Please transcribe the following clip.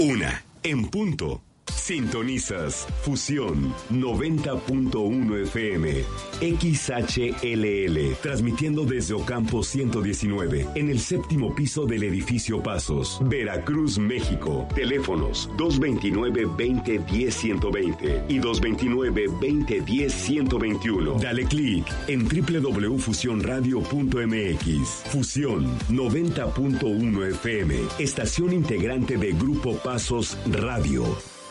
1:00 Sintonizas Fusión 90.1 FM XHLL, transmitiendo desde Ocampo 119, en el séptimo piso del edificio Pasos, Veracruz, México. Teléfonos 229-2010-120 y 229-2010-121. Dale clic en www.fusionradio.mx. Fusión 90.1 FM, estación integrante de Grupo Pasos Radio.